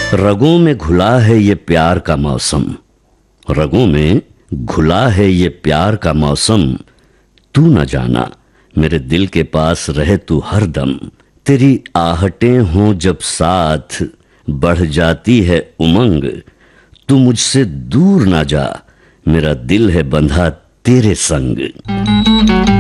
रगों में घुला है ये प्यार का मौसम, रगों में घुला है ये प्यार का मौसम। तू न जाना मेरे दिल के पास रहे तू हर दम। तेरी आहटें हों जब साथ बढ़ जाती है उमंग। तू मुझसे दूर ना जा, मेरा दिल है बंधा तेरे संग।